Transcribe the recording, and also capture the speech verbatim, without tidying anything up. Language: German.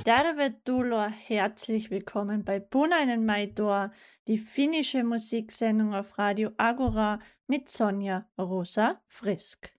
Tervetuloa, herzlich willkommen bei Punainen Maidor, die finnische Musiksendung auf Radio Agora mit Sonja Rosa Frisk.